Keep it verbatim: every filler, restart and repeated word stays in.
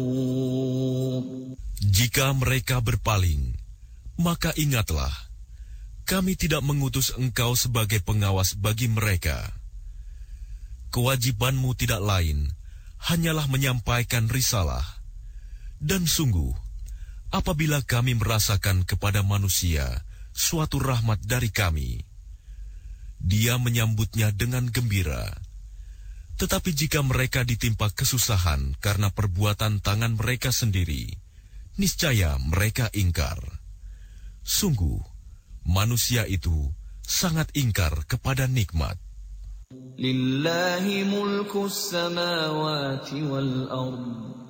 Jika mereka berpaling, maka ingatlah, kami tidak mengutus engkau sebagai pengawas bagi mereka. Kewajibanmu tidak lain, hanyalah menyampaikan risalah. Dan sungguh, apabila kami merasakan kepada manusia suatu rahmat dari kami, dia menyambutnya dengan gembira. Tetapi jika mereka ditimpa kesusahan karena perbuatan tangan mereka sendiri, niscaya mereka ingkar. Sungguh, manusia itu sangat ingkar kepada nikmat. Lillahi mulkus samawati wal ard.